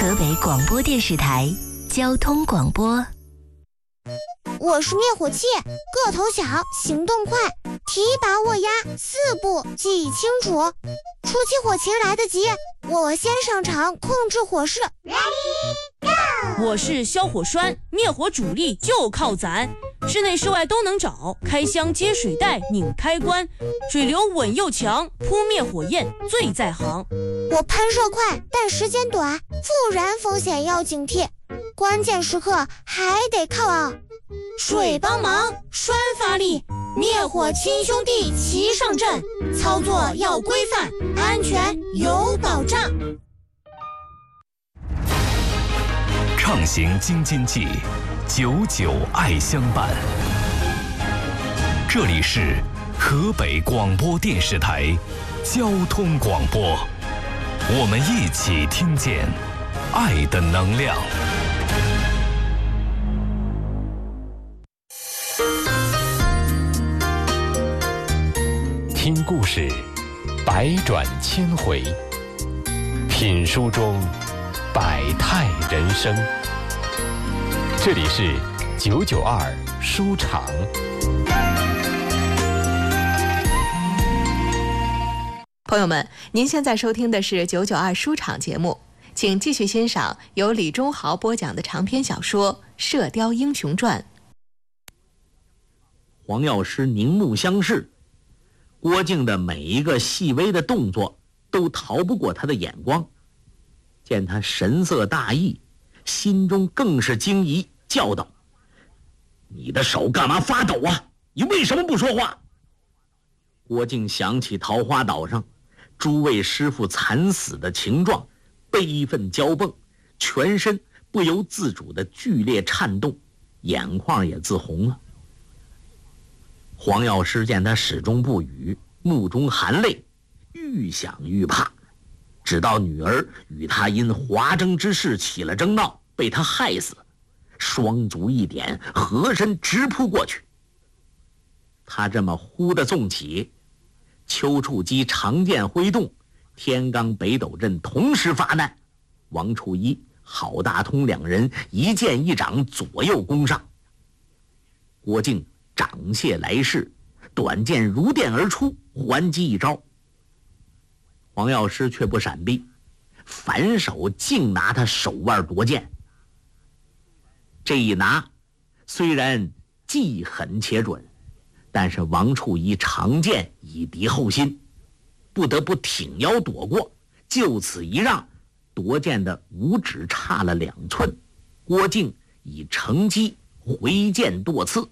河北广播电视台交通广播。 我是灭火器，个头小，行动快，提拔握压4步记忆清楚。出起火情来得及，我先上场控制火势。 我是消火栓，灭火主力就靠咱，室内室外都能找，开箱接水带拧开关，水流稳又强，扑灭火焰最在行。 我喷射快，但时间短，复燃风险要警惕，关键时刻还得靠水帮忙，栓发力，灭火亲兄弟齐上阵，操作要规范，安全有保障。 畅行京津冀，99爱相伴。这里是河北广播电视台交通广播，我们一起听见爱的能量。听故事，百转千回；品书中百态人生。这里是992书场。 朋友们，您现在收听的是992书场节目，请继续欣赏由李忠豪播讲的长篇小说《射雕英雄传》。 黄药师凝目相视，郭靖的每一个细微的动作都逃不过他的眼光。见他神色大异，心中更是惊疑，叫道：“你的手干嘛发抖啊？你为什么不说话？”郭靖想起桃花岛上诸位师傅惨死的情状，悲愤交迸，全身不由自主的剧烈颤动，眼眶也自红了。黄药师见他始终不语，目中含泪，愈想愈怕，直到女儿与他因华筝之事起了争闹，被他害死，双足一点，合身直扑过去。他这么忽地纵起，丘处机长剑挥动，天罡北斗阵同时发难，王处一、郝大通两人一剑一掌左右攻上。郭靖掌械来势，短剑如电而出，还击一招。黄药师却不闪避，反手竟拿他手腕夺剑。这一拿虽然既狠且准，但是王处一长剑以敌后心，不得不挺腰躲过，就此一让，夺剑的五指差了2寸，郭靖以乘机回剑剁刺。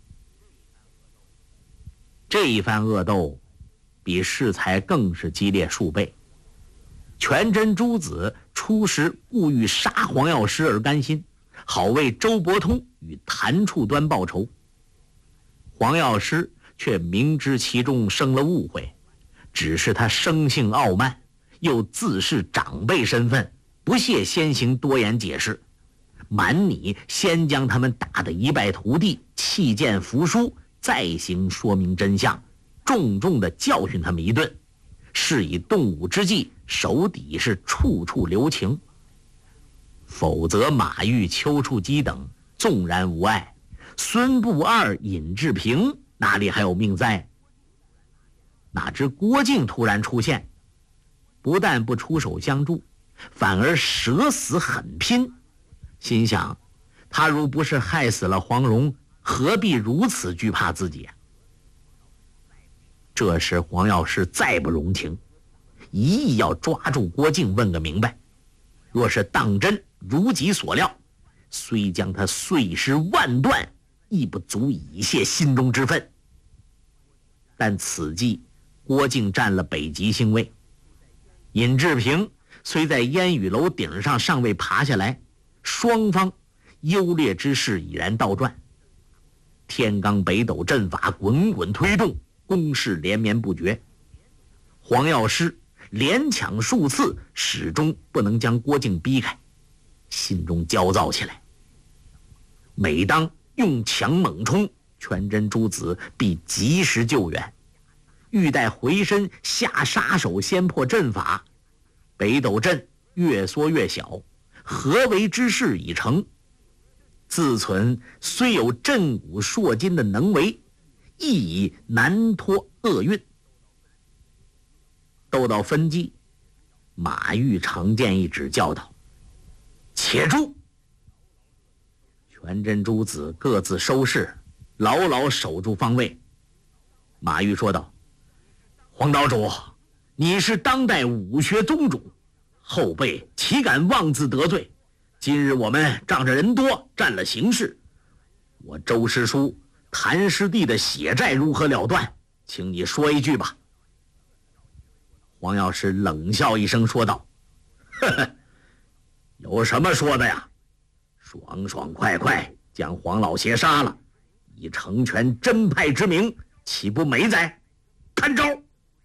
这一番恶斗比适才更是激烈数倍。全真诸子初时故欲杀黄药师而甘心，好为周伯通与谭处端报仇。黄药师却明知其中生了误会，只是他生性傲慢，又自恃长辈身份，不屑先行多言解释，瞒你先将他们打得一败涂地，弃剑服输，再行说明真相，重重地教训他们一顿，是以动武之际手底是处处留情。否则马玉、丘处机等纵然无碍，孙不二、尹志平哪里还有命在？哪知郭靖突然出现，不但不出手相助，反而舍死狠拼。心想，他如不是害死了黄蓉，何必如此惧怕自己啊？这时黄药师再不容情，一意要抓住郭靖问个明白。若是当真如己所料，虽将他碎尸万段，亦不足以以泄心中之愤。但此际郭靖占了北极星位，尹志平虽在烟雨楼顶上尚未爬下来，双方优劣之势已然倒转。天罡北斗阵法滚滚推动，攻势连绵不绝。黄药师连抢数次，始终不能将郭靖逼开，心中焦躁起来。每当用强猛冲，全真诸子必及时救援，欲待回身下杀手，先破阵法，北斗阵越缩越小， 合为之事已成，自存虽有震古烁今的能为，亦已难脱厄运。斗到分际，马玉长剑一指，叫道：“且住！”全真诸子各自收势，牢牢守住方位。马玉说道：“黄岛主，你是当代武学宗主，后辈岂敢妄自得罪？今日我们仗着人多，占了形势，我周师叔、谭师弟的血债如何了断？请你说一句吧。”黄药师冷笑一声说道：“呵呵，有什么说的呀？爽爽快快将黄老邪杀了，以成全真派之名，岂不美哉？看招！”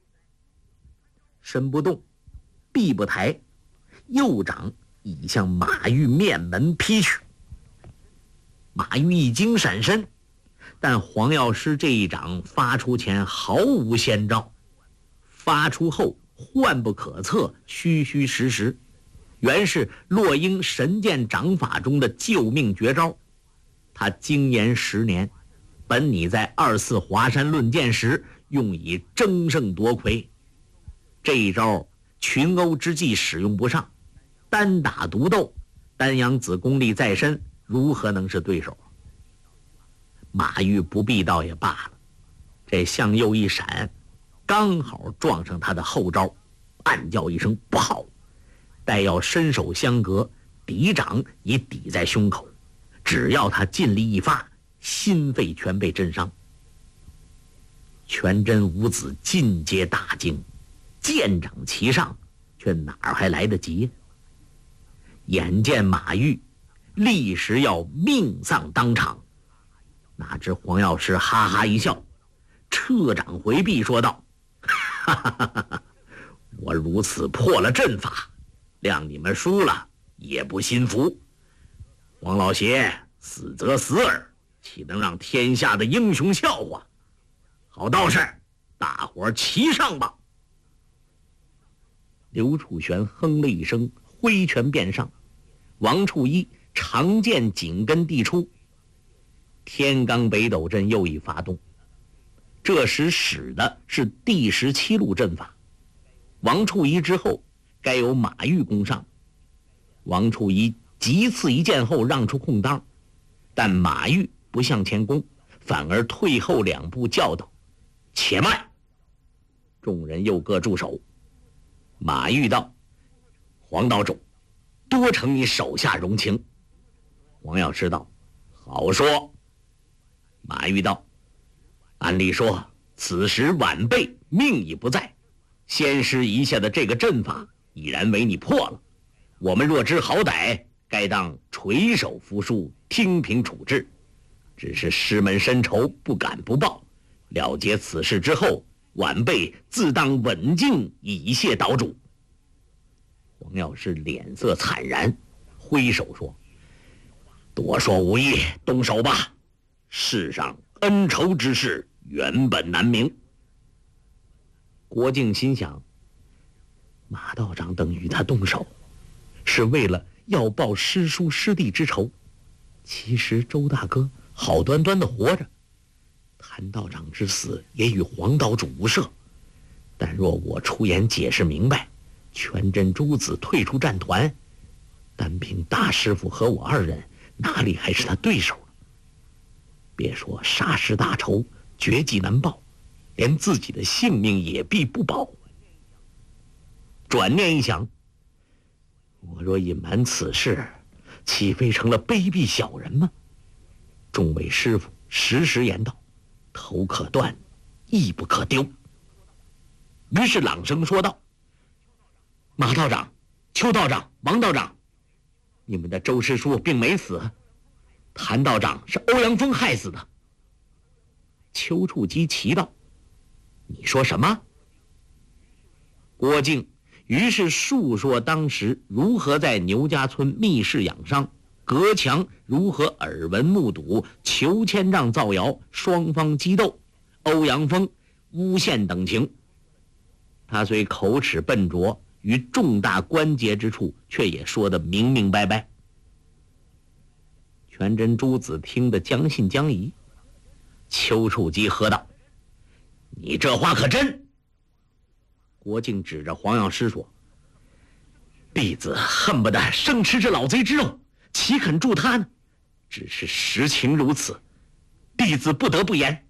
身不动，臂不抬，右掌已向马玉面门劈去。马玉一经闪身，但黄药师这一掌发出前毫无先兆，发出后幻不可测，虚虚实实，原是落英神剑掌法中的救命绝招。他精研10年，本拟在24华山论剑时用以争胜夺魁，这一招群殴之计使用不上，单打独斗，丹阳子功力在身，如何能是对手？马玉不必倒也罢了，这向右一闪，刚好撞上他的后招，暗叫一声不好，待要伸手相隔，抵掌已抵在胸口，只要他尽力一发，心肺全被震伤。全真五子尽皆大惊，剑掌齐上，却哪儿还来得及？眼见马玉立时要命丧当场，哪知黄药师哈哈一笑，撤掌回避，说道：“哈哈哈哈，我如此破了阵法，谅你们输了也不心服。黄老邪死则死耳，岂能让天下的英雄笑话？好道士，大伙齐上吧！”刘楚玄哼了一声，挥拳便上。王处一长剑紧跟地出，天罡北斗阵又已发动。这时使的是第17路阵法，王处一之后该由马玉攻上。王处一急刺一剑后让出空当，但马玉不向前攻，反而退后2步，叫道：“且慢！”众人又各住手。马玉道：“黄道主，多承你手下容情。”黄药师道：“好说。”马玉道：“按理说此时晚辈命已不在，先师遗下的这个阵法已然为你破了，我们若知好歹，该当垂手服输，听凭处置。只是师门深仇，不敢不报。了结此事之后，晚辈自当稳静以谢岛主。”黄药师脸色惨然，挥手说：“多说无益，动手吧。世上恩仇之事，原本难明。”郭靖心想，马道长等与他动手，是为了要报师叔师弟之仇。其实周大哥好端端的活着，谭道长之死也与黄岛主无涉。但若我出言解释明白，全真诸子退出战团，单凭大师傅和我2人，哪里还是他对手？别说杀师大仇，绝技难报，连自己的性命也必不保。转念一想，我若隐瞒此事，岂非成了卑鄙小人吗？众位师傅时时言道：“头可断，义不可丢。”于是朗声说道：“马道长、邱道长、王道长，你们的周师叔并没死，谭道长是欧阳锋害死的。”邱处机奇道：“你说什么？”郭靖于是述说当时如何在牛家村密室养伤，隔墙如何耳闻目睹裘千丈造谣，双方激斗，欧阳锋诬陷等情。他虽口齿笨拙， 与重大关节之处却也说得明明白白。全真诸子听得将信将疑，丘处机喝道：“你这话可真？”郭靖指着黄药师说：“弟子恨不得生吃这老贼之肉，岂肯助他呢？只是实情如此，弟子不得不言。”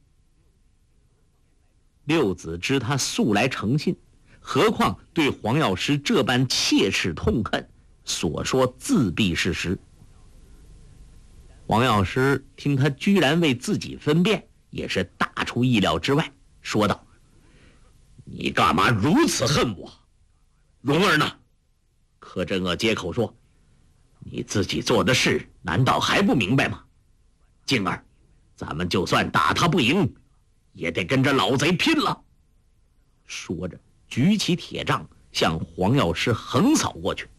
六子知他素来诚信，何况对黄药师这般切齿痛恨，所说自必是实。黄药师听他居然为自己分辨，也是大出意料之外，说道：“你干嘛如此恨我？蓉儿呢？”柯镇恶接口说：“你自己做的事难道还不明白吗？静儿，咱们就算打他不赢，也得跟着老贼拼了。”说着举起铁杖向黄药师横扫过去。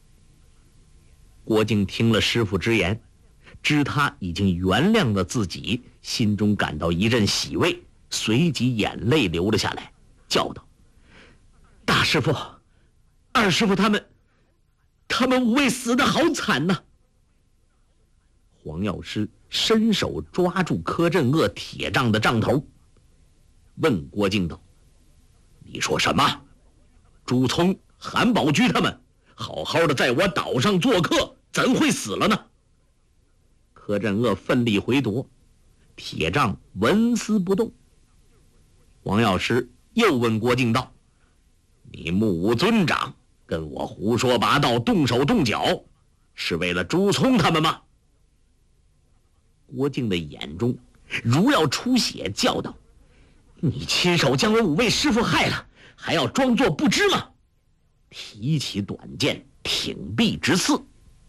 郭靖听了师父之言，知他已经原谅了自己，心中感到一阵喜慰，随即眼泪流了下来，叫道：“大师父、二师父他们五位死得好惨呐！”黄药师伸手抓住柯镇恶铁杖的杖头，问郭靖道：“你说什么？朱聪、韩宝驹他们好好的在我岛上做客，怎会死了呢？”柯镇恶奋力回夺，铁杖纹丝不动。黄药师又问郭靖道：“你目无尊长，跟我胡说八道，动手动脚，是为了朱聪他们吗？”郭靖的眼中如要出血，叫道：“你亲手将我5位师父害了，还要装作不知吗？”提起短剑，挺臂直刺。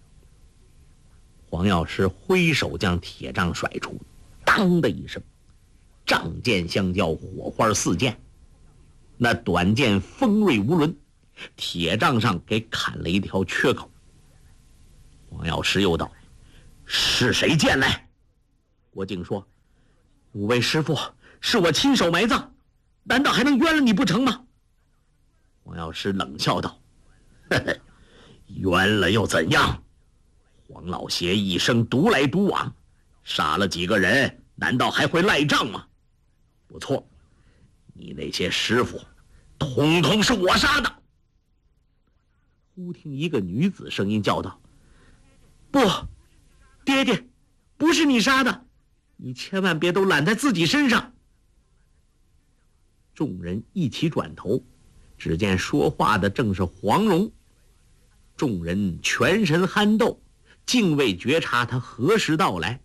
黄药师挥手将铁杖甩出，当的一声，仗剑相交，火花四溅。那短剑锋锐无伦，铁杖上给砍了一条缺口。黄药师又道：“是谁剑来？”郭靖说：“5位师父是我亲手埋葬，难道还能冤了你不成吗？”黄药师冷笑道：“呵呵，冤了又怎样？黄老邪一生独来独往，杀了几个人，难道还会赖账吗？不错，你那些师傅统统是我杀的。”忽听一个女子声音叫道：“不，爹爹，不是你杀的，你千万别都揽在自己身上。”众人一起转头，只见说话的正是黄蓉。众人全神酣斗，竟未觉察他何时到来。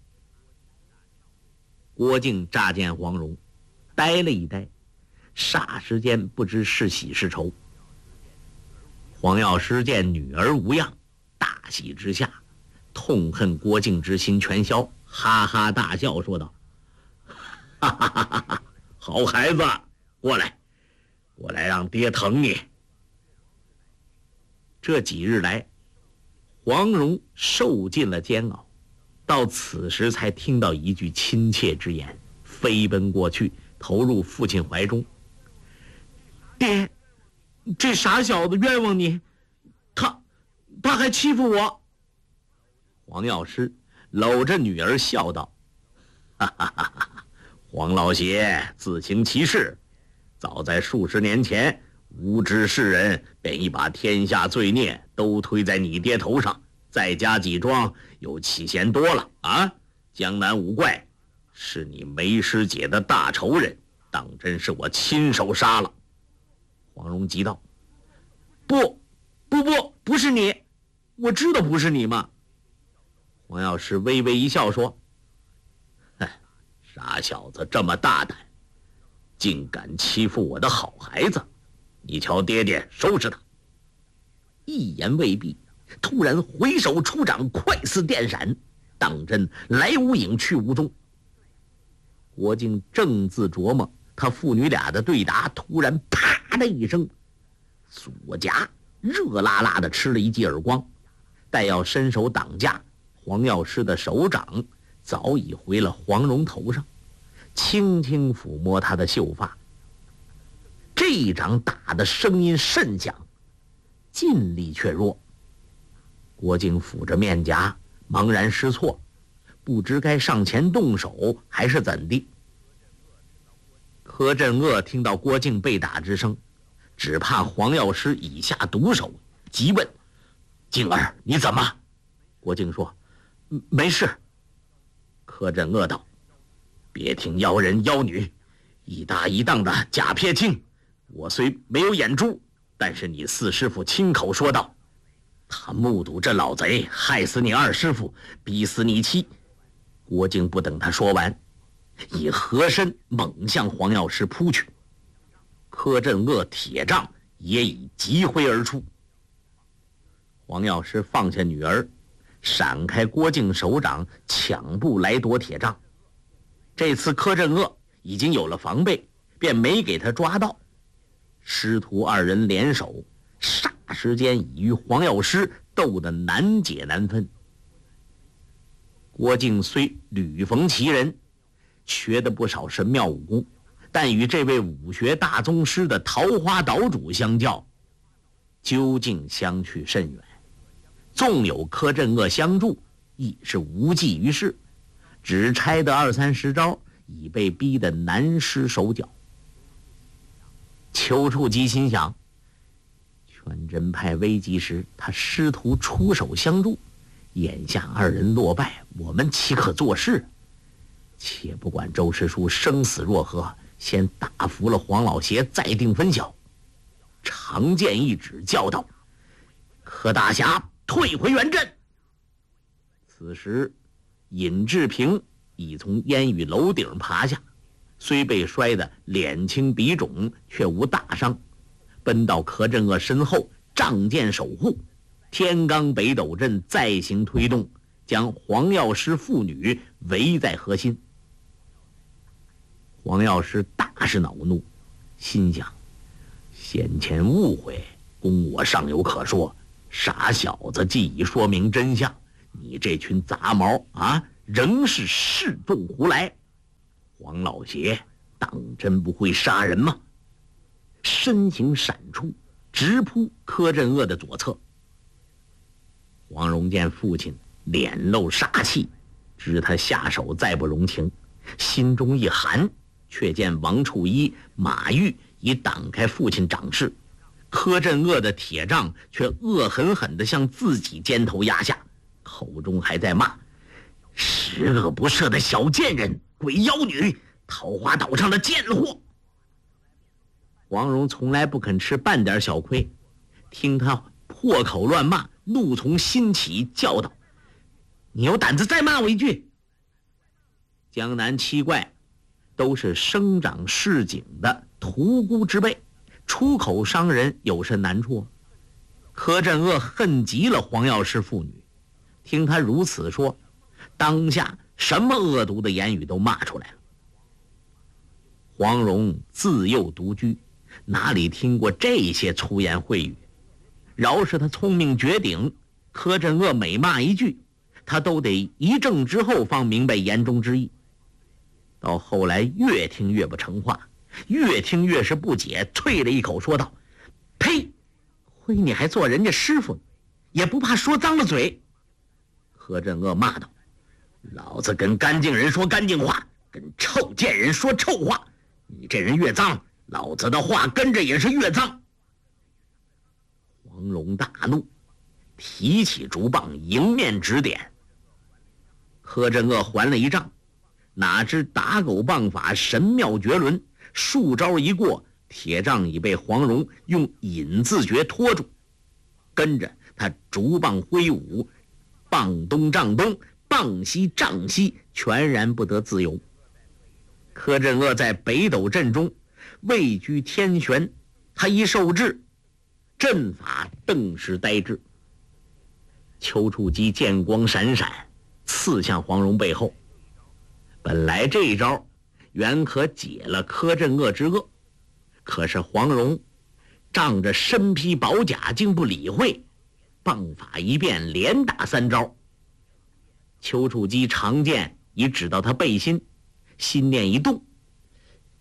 郭靖乍见黄蓉，呆了一呆，霎时间不知是喜是愁。黄药师见女儿无恙，大喜之下，痛恨郭靖之心全消，哈哈大笑说道：“哈哈哈哈哈！好孩子，过来，让爹疼你。”这几日来，黄蓉受尽了煎熬，到此时才听到一句亲切之言，飞奔过去，投入父亲怀中。“爹，这傻小子冤枉你，他还欺负我。”黄药师搂着女儿笑道：“哈哈哈哈！黄老邪自行其事，早在数十年前，无知世人便已把天下罪孽都推在你爹头上，再加几桩，又岂嫌多了啊？江南五怪是你梅师姐的大仇人，当真是我亲手杀了。”黄蓉急道：“不是你，我知道不是你嘛。”黄药师微微一笑说：“傻小子这么大胆，竟敢欺负我的好孩子，你瞧爹爹收拾他。”一言未毕，突然回手出掌，快似电闪，当真来无影去无踪。郭靖正自琢磨他父女俩的对答，突然啪的一声，左颊热辣辣的吃了一记耳光，待要伸手挡架，黄药师的手掌早已回了黄蓉头上，轻轻抚摸她的秀发。这一掌打的声音甚响， 尽力却弱。郭靖抚着面颊，茫然失措，不知该上前动手还是怎地。柯镇恶听到郭靖被打之声，只怕黄药师已下毒手，急问：“靖儿，你怎么？”郭靖说：“没事。”柯镇恶道：“别听妖人妖女一搭一档的假撇清，我虽没有眼珠，但是你四师傅亲口说道，他目睹这老贼害死你二师傅，逼死你妻。”郭靖不等他说完，已合身猛向黄药师扑去。柯镇恶铁杖也已急挥而出。黄药师放下女儿，闪开郭靖手掌，抢步来夺铁杖。这次柯镇恶已经有了防备，便没给他抓到。师徒二人联手，霎时间已与黄药师斗得难解难分。郭靖虽屡逢奇人，学得不少神妙武功，但与这位武学大宗师的桃花岛主相较，究竟相去甚远。纵有柯镇恶相助，亦是无济于事，只拆得20-30招，已被逼得难施手脚。丘处机心想，全真派危急时，他师徒出手相助，眼下二人落败，我们岂可做事？且不管周师叔生死若何，先打服了黄老邪，再定分晓。长剑一指，叫道：“柯大侠，退回原阵！”此时尹志平已从烟雨楼顶爬下，虽被摔得脸青鼻肿，却无大伤，奔到柯镇恶身后，仗剑守护。天罡北斗阵再行推动，将黄药师父女围在核心。黄药师大是恼怒，心想：先前误会，供我尚有可说，傻小子既已说明真相，你这群杂毛啊，仍是恃众胡来。黄老邪当真不会杀人吗？身形闪出，直扑柯镇恶的左侧。黄蓉见父亲脸露杀气，知他下手再不容情，心中一寒，却见王处一、马玉已挡开父亲掌势，柯镇恶的铁杖却恶狠狠地向自己肩头压下，口中还在骂：“十恶不赦的小贱人，鬼妖女，桃花岛上的贱货！”黄蓉从来不肯吃半点小亏，听他破口乱骂，怒从心起，叫道：“你有胆子再骂我一句！”江南七怪都是生长市井的屠沽之辈，出口伤人有甚难处？柯镇恶恨极了黄药师父女，听他如此说，当下什么恶毒的言语都骂出来了。黄蓉自幼独居，哪里听过这些粗言秽语？饶是他聪明绝顶，柯镇恶每骂一句，他都得一怔之后方明白言中之意。到后来越听越不成话，越听越是不解，啐了一口说道：“呸！亏你还做人家师傅，也不怕说脏了嘴。”柯镇恶骂道：“老子跟干净人说干净话，跟臭贱人说臭话，你这人越脏，老子的话跟着也是越脏。”黄蓉大怒，提起竹棒迎面指点。柯镇恶还了一杖，哪知打狗棒法神妙绝伦，数招一过，铁杖已被黄蓉用引字诀拖住。跟着他竹棒挥舞，棒东杖东，棒西杖西，全然不得自由。柯镇恶在北斗阵中位居天旋，他一受制，阵法顿时呆滞。丘处机剑光闪闪，刺向黄蓉背后。本来这一招原可解了柯镇恶之恶，可是黄蓉仗着身披宝甲，竟不理会，棒法一变，连打3招。丘处机长剑已指到他背心，心念一动，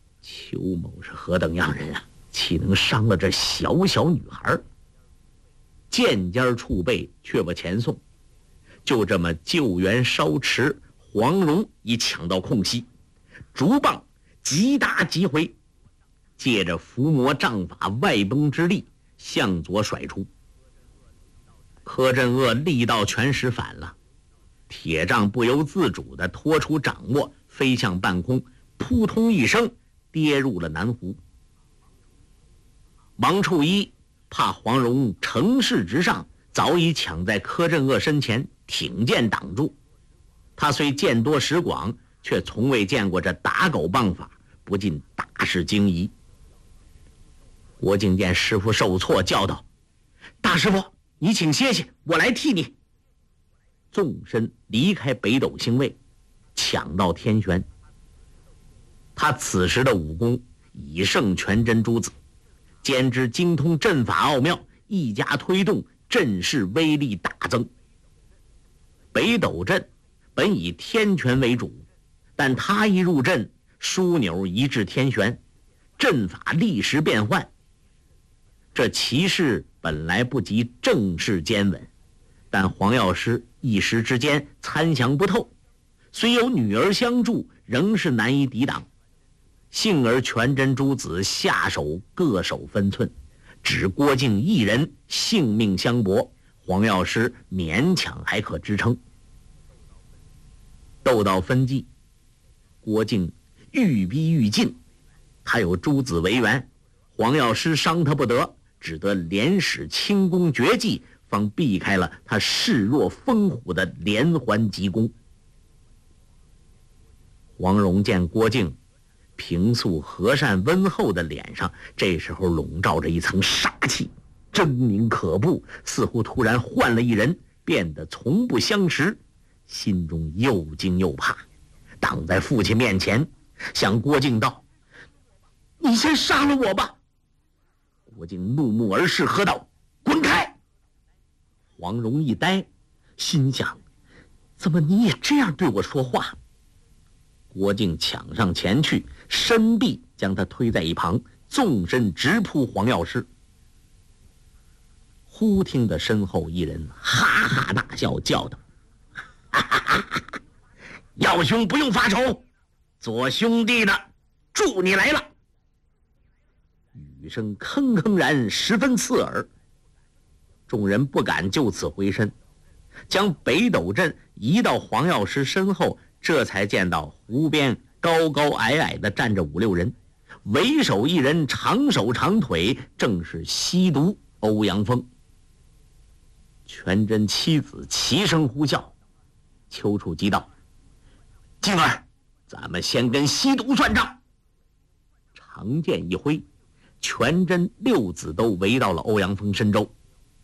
邱某是何等样人啊，岂能伤了这小小女孩？ 剑尖触背，却不前送。就这么救援稍迟，黄蓉已抢到空隙，竹棒急打急回，借着伏魔杖法外崩之力向左甩出。柯镇恶力道全使反了，铁杖不由自主地脱出掌握，飞向半空，扑通一声跌入了南湖。王处一怕黄蓉乘势直上，早已抢在柯镇恶身前，挺剑挡住。他虽见多识广，却从未见过这打狗棒法，不禁大是惊疑。郭靖见师傅受挫，叫道：“大师傅，你请歇歇，我来替你。”纵身离开北斗星位，抢到天旋。他此时的武功已胜全真诸子，兼之精通阵法奥妙，一加推动，阵势威力大增。北斗阵本以天拳为主，但他一入阵，枢纽移至天旋，阵法立时变换。这其势本来不及正势坚稳，但黄药师一时之间参详不透，虽有女儿相助，仍是难以抵挡。幸而全真诸子下手各守分寸，只郭靖一人性命相搏，黄药师勉强还可支撑。斗到分际，郭靖愈逼愈近，他有诸子为援，黄药师伤他不得，只得连使轻功绝技，方避开了他势若风虎的连环急攻。黄蓉见郭靖平素和善温厚的脸上，这时候笼罩着一层杀气，狰狞可怖，似乎突然换了一人，变得从不相识，心中又惊又怕，挡在父亲面前，向郭靖道：“你先杀了我吧！”郭靖怒目而视，喝道：“滚开！”黄蓉一呆，心想：怎么你也这样对我说话？郭靖抢上前去，伸臂将他推在一旁，纵身直扑黄药师。忽听得身后一人哈哈大笑，叫道：“哈哈哈哈！药兄不用发愁，做兄弟的祝你来了。”语声铿铿然，十分刺耳。众人不敢就此回身，将北斗阵移到黄药师身后，这才见到湖边高高矮矮的站着5、6人，为首一人长手长腿，正是西毒欧阳锋。全真妻子齐声呼叫。丘处机道：“静儿，咱们先跟西毒算账。”长剑一挥，全真6子都围到了欧阳锋身周。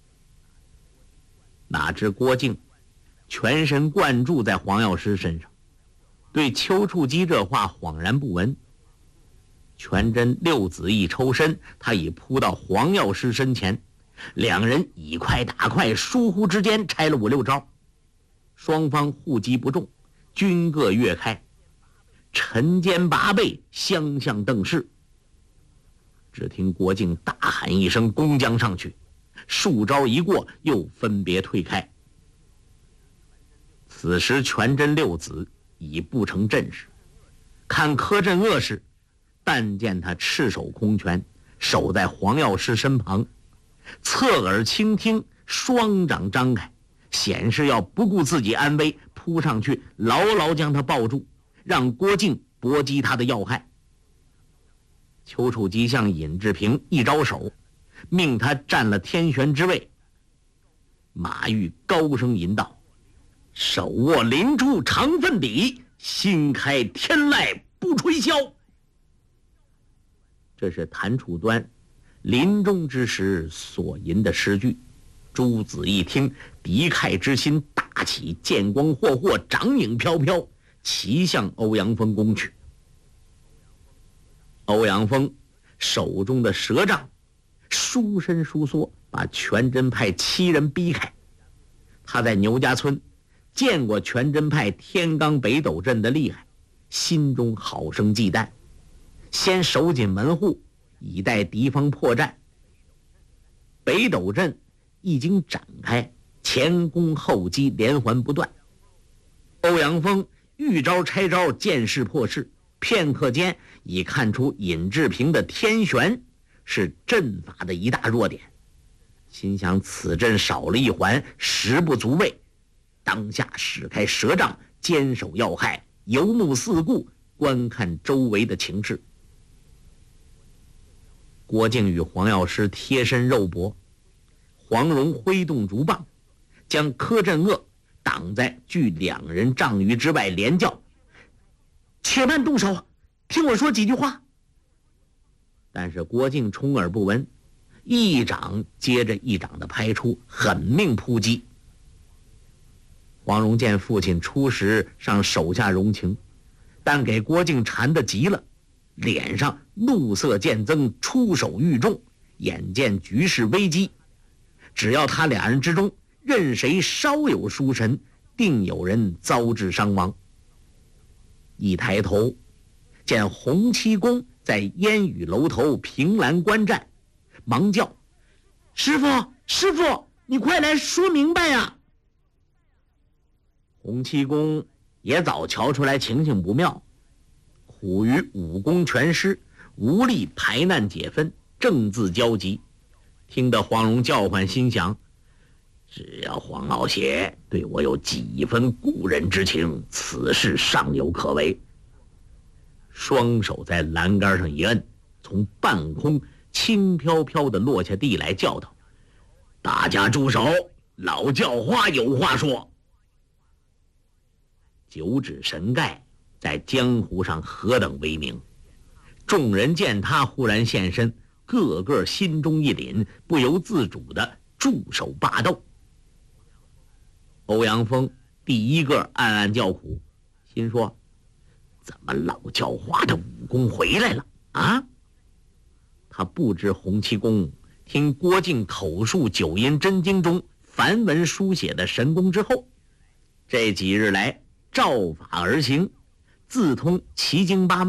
哪知郭靖全神贯注在黄药师身上，对丘处机这话恍然不闻。全真6子一抽身，他已扑到黄药师身前，两人以快打快，疏忽之间拆了5、6招，双方互击不中，均各跃开，沉肩拔背，相向瞪视。只听郭靖大喊一声，攻将上去，数招一过，又分别退开。此时全真6子已不成阵势，看柯镇恶时，但见他赤手空拳，守在黄药师身旁，侧耳倾听，双掌张开，显示要不顾自己安危，扑上去牢牢将他抱住，让郭靖搏击他的要害。丘处机向尹志平一招手，命他占了天旋之位。马玉高声吟道：“手握灵珠长奋笔，心开天籁不吹箫。”这是谭楚端临终之时所吟的诗句。诸子一听，敌忾之心大起，剑光霍霍，掌影飘飘，齐向欧阳锋攻去。欧阳锋手中的蛇杖疏伸疏缩，把全真派7人逼开。他在牛家村见过全真派天罡北斗阵的厉害，心中好生忌惮，先守紧门户，以待敌方破绽。北斗阵一经展开，前攻后击，连环不断。欧阳锋遇招拆招，见势破势，片刻间已看出尹志平的天旋是阵法的一大弱点，心想此阵少了一环，时不足畏，当下使开蛇杖，坚守要害，游目四顾，观看周围的情势。郭靖与黄药师贴身肉搏，黄蓉挥动竹棒，将柯镇恶挡在距2人丈余之外，连叫：“且慢动手，听我说几句话。”但是郭靖充耳不闻，一掌接着一掌的拍出，狠命扑击。黄蓉见父亲初时上手下容情，但给郭靖缠得急了，脸上怒色渐增，出手愈重，眼见局势危机，只要他2人之中任谁稍有疏神，定有人遭致伤亡。一抬头，见洪七公在烟雨楼头凭栏观战，忙叫：“师傅，师傅，你快来说明白呀！”洪七公也早瞧出来情形不妙，苦于武功全失，无力排难解纷，正自焦急。听得黄蓉叫唤，心想：只要黄老邪对我有几分故人之情，此事尚有可为。双手在栏杆上一摁，从半空轻飘飘地落下地来，叫道：“大家住手，老教花有话说。”九指神丐在江湖上何等威名，众人见他忽然现身，个个心中一凛，不由自主地驻手霸斗。欧阳锋第一个暗暗叫苦，心说：怎么老叫花的武功回来了啊？他不知洪七公听郭靖口述九阴真经中梵文书写的神功之后，这几日来照法而行，自通奇经八脉，